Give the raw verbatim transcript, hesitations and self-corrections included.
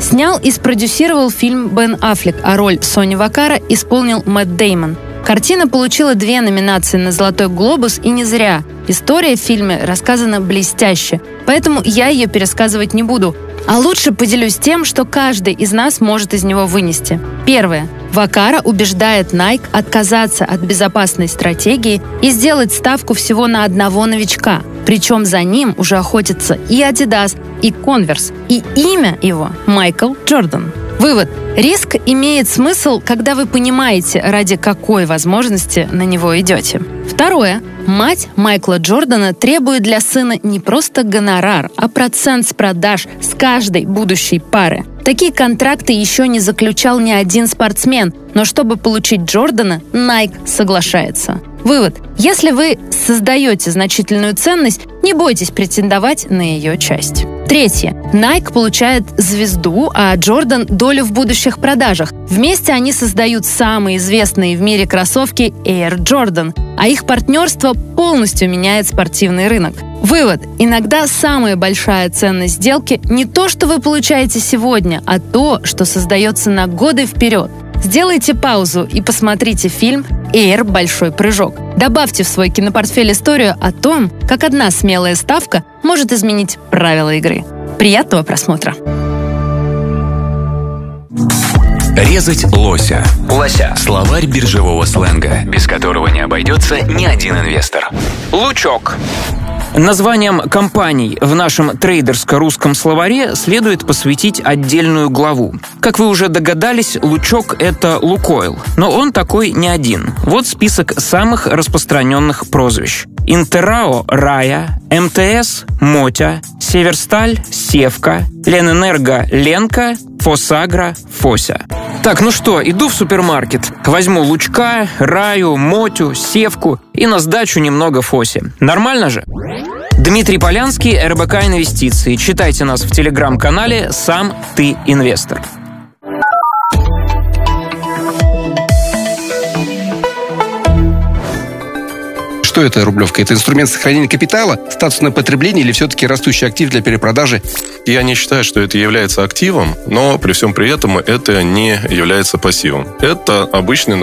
Снял и спродюсировал фильм Бен Аффлек, а роль Сони Вакара исполнил Мэтт Дэймон. Картина получила две номинации на «Золотой глобус», и не зря. История в фильме рассказана блестяще, поэтому я ее пересказывать не буду, а лучше поделюсь тем, что каждый из нас может из него вынести. Первое. Вакара убеждает Nike отказаться от безопасной стратегии и сделать ставку всего на одного новичка. Причем за ним уже охотятся и Adidas, и Converse, и имя его – Майкл Джордан. Вывод. Риск имеет смысл, когда вы понимаете, ради какой возможности на него идете. Второе. Мать Майкла Джордана требует для сына не просто гонорар, а процент с продаж с каждой будущей пары. Такие контракты еще не заключал ни один спортсмен, но чтобы получить Джордана, Nike соглашается. Вывод. Если вы создаете значительную ценность, не бойтесь претендовать на ее часть. Третье. Nike получает звезду, а Джордан – долю в будущих продажах. Вместе они создают самые известные в мире кроссовки Air Jordan, а их партнерство полностью меняет спортивный рынок. Вывод. Иногда самая большая ценность сделки не то, что вы получаете сегодня, а то, что создается на годы вперед. Сделайте паузу и посмотрите фильм «Эйр. Большой прыжок». Добавьте в свой кинопортфель историю о том, как одна смелая ставка может изменить правила игры. Приятного просмотра! Резать лося. Лося. Словарь биржевого сленга, без которого не обойдется ни один инвестор. Лучок. Названием компаний в нашем трейдерско-русском словаре следует посвятить отдельную главу. Как вы уже догадались, Лучок — это Лукойл, но он такой не один. Вот список самых распространенных прозвищ. Интеррао — Рая, МТС — Мотя, Северсталь — Севка, Ленэнерго — Ленка, Фосагро — Фося. Так, ну что, иду в супермаркет, возьму Лучка, Раю, Мотю, Севку и на сдачу немного Фоси. Нормально же? Дмитрий Полянский, эр бэ ка Инвестиции. Читайте нас в телеграм-канале «Сам ты инвестор». Что это рублевка? Это инструмент сохранения капитала, статусное потребление или все-таки растущий актив для перепродажи? Я не считаю, что это является активом, но при всем при этом это не является пассивом. Это обычный